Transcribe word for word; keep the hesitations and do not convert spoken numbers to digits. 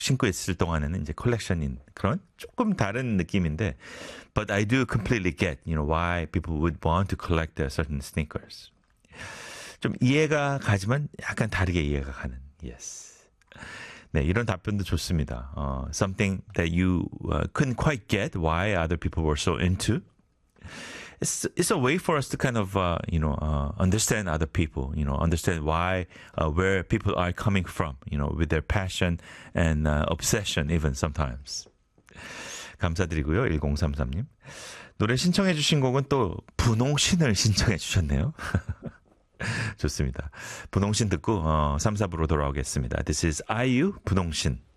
신고 있을 동안에는 이제 컬렉션인 그런 조금 다른 느낌인데, but I do completely get, you know, why people would want to collect a certain sneakers. 좀 이해가 가지만 약간 다르게 이해가 가는. Yes. 네, 이런 답변도 좋습니다. 어, something that you uh, couldn't quite get why other people were so into. It's it's a way for us to kind of uh, you know uh, understand other people, you know, understand why uh, where people are coming from, you know, with their passion and uh, obsession even sometimes. 감사드리고요. 일공삼삼님. 노래 신청해 주신 곡은 또 분홍신을 신청해 주셨네요. 좋습니다. 분홍신 듣고 어, 삼, 사부로 돌아오겠습니다. This is 아이유 분홍신.